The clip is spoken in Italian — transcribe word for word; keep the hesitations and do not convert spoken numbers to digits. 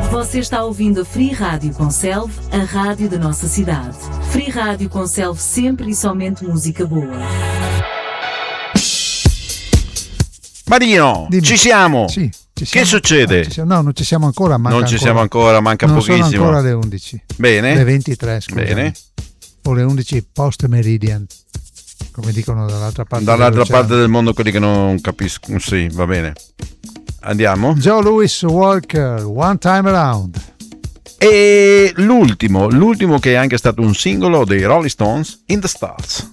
Você está ouvindo a Free Rádio Conselve, a rádio da nossa cidade. Free Rádio Conselve, sempre e somente música boa. Marino, Dimmi. ci siamo? Sì, ci siamo. Che succede? Ah, ci siamo. No, non ci siamo ancora. Manca Non ci ancora. siamo ancora, manca non pochissimo. Sono ancora le undici. Bene. Le ventitré, scusa. Bene. O le undici post meridian, come dicono dall'altra parte. Dall'altra dell'oceano. parte del mondo quelli che non capiscono. Sì, va bene. Andiamo. Joe Louis Walker, One Time Around. E l'ultimo, l'ultimo che è anche stato un singolo dei Rolling Stones, In the Stars.